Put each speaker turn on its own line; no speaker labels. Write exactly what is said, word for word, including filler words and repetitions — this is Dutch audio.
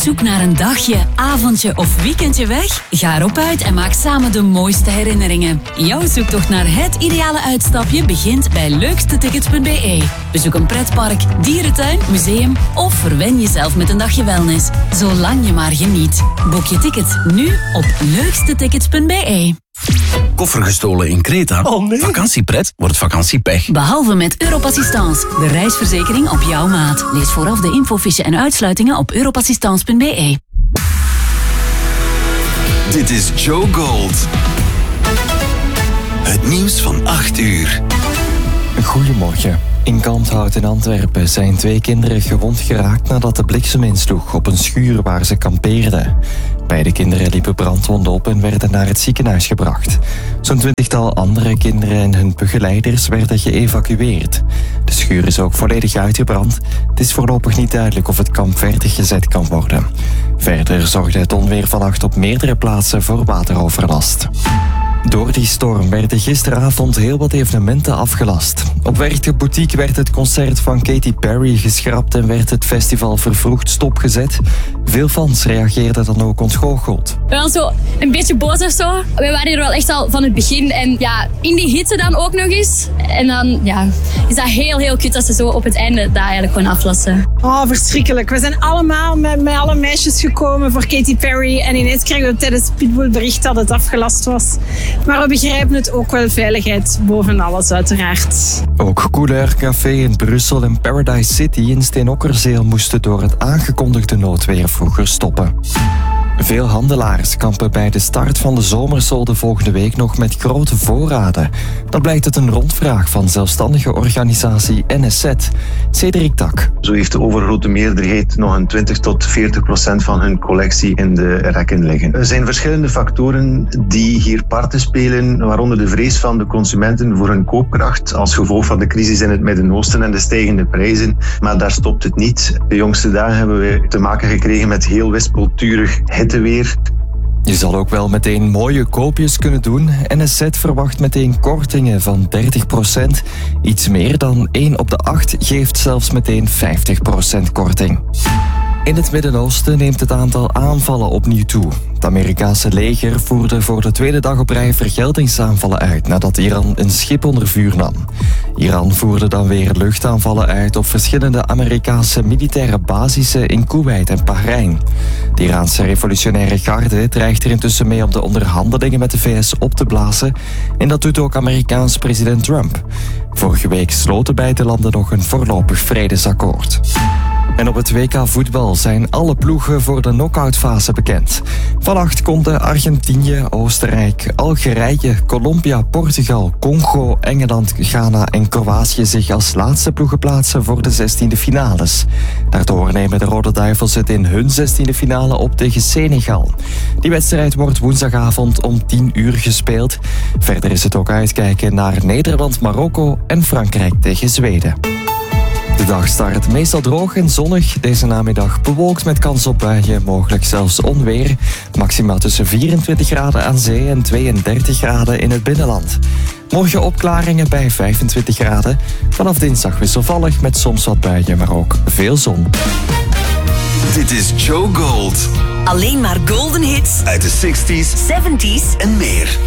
zoek naar een dagje, avondje of weekendje weg? Ga erop uit en maak samen de mooiste herinneringen. Jouw zoektocht naar het ideale uitstapje begint bij leukste tickets punt b e. Bezoek een pretpark, dierentuin, museum of verwen jezelf met een dagje wellness. Zolang je maar geniet. Boek je tickets nu op leukste tickets punt b e.
Koffer gestolen in Kreta?
Oh nee.
Vakantiepret wordt vakantiepech.
Behalve met Europassistance, de reisverzekering op jouw maat. Lees vooraf de infofiche en uitsluitingen op europassistance punt b e.
Dit is Joe Gold. Het nieuws van acht uur.
Goedemorgen. In Kalmthout in Antwerpen zijn twee kinderen gewond geraakt nadat de bliksem insloeg op een schuur waar ze kampeerden. Beide kinderen liepen brandwonden op en werden naar het ziekenhuis gebracht. Zo'n twintigtal andere kinderen en hun begeleiders werden geëvacueerd. De schuur is ook volledig uitgebrand. Het is voorlopig niet duidelijk of het kamp verder gezet kan worden. Verder zorgde het onweer vannacht op meerdere plaatsen voor wateroverlast. Door die storm werden gisteravond heel wat evenementen afgelast. Op Werchter Boutique werd het concert van Katy Perry geschrapt en werd het festival vervroegd stopgezet. Veel fans reageerden dan ook ontgoocheld.
We waren zo een beetje boos of zo. We waren hier wel echt al van het begin. En ja, in die hitte dan ook nog eens. En dan ja, is dat heel, heel kut dat ze zo op het einde dat eigenlijk gewoon aflassen.
Oh, verschrikkelijk. We zijn allemaal met, met alle meisjes gekomen voor Katy Perry. En ineens kregen we tijdens Pitbull bericht dat het afgelast was. Maar we begrijpen het ook wel, veiligheid boven alles uiteraard.
Ook Couleur Café in Brussel en Paradise City in Steenokkerzeel moesten door het aangekondigde noodweer vroeger stoppen. Veel handelaars kampen bij de start van de zomersolde volgende week nog met grote voorraden. Dat blijkt uit een rondvraag van zelfstandige organisatie N S Z. Cedric Tak.
Zo heeft de overgrote meerderheid nog een twintig tot veertig procent van hun collectie in de rekken liggen. Er zijn verschillende factoren die hier parten spelen, waaronder de vrees van de consumenten voor hun koopkracht als gevolg van de crisis in het Midden-Oosten en de stijgende prijzen. Maar daar stopt het niet. De jongste dagen hebben we te maken gekregen met heel wispelturig hitteweer.
Je zal ook wel meteen mooie koopjes kunnen doen. N S Z verwacht meteen kortingen van dertig procent. Iets meer dan één op de acht geeft zelfs meteen vijftig procent korting. In het Midden-Oosten neemt het aantal aanvallen opnieuw toe. Het Amerikaanse leger voerde voor de tweede dag op rij vergeldingsaanvallen uit nadat Iran een schip onder vuur nam. Iran voerde dan weer luchtaanvallen uit op verschillende Amerikaanse militaire basissen in Koeweit en Bahrein. De Iraanse revolutionaire garde dreigt er intussen mee om de onderhandelingen met de V S op te blazen. En dat doet ook Amerikaans president Trump. Vorige week sloten beide landen nog een voorlopig vredesakkoord. En op het W K voetbal zijn alle ploegen voor de knock-outfase bekend. Vannacht konden Argentinië, Oostenrijk, Algerije, Colombia, Portugal, Congo, Engeland, Ghana en Kroatië zich als laatste ploegen plaatsen voor de zestiende finales. Daardoor nemen de Rode Duivels het in hun zestiende finale op tegen Senegal. Die wedstrijd wordt woensdagavond om tien uur gespeeld. Verder is het ook uitkijken naar Nederland, Marokko en Frankrijk tegen Zweden. De dag start meestal droog en zonnig. Deze namiddag bewolkt met kans op buien, mogelijk zelfs onweer. Maximaal tussen vierentwintig graden aan zee en tweeëndertig graden in het binnenland. Morgen opklaringen bij vijfentwintig graden. Vanaf dinsdag wisselvallig met soms wat buien, maar ook veel zon.
Dit is Joe Gold.
Alleen maar golden hits
Uit de zestig's
zeventig's
en meer.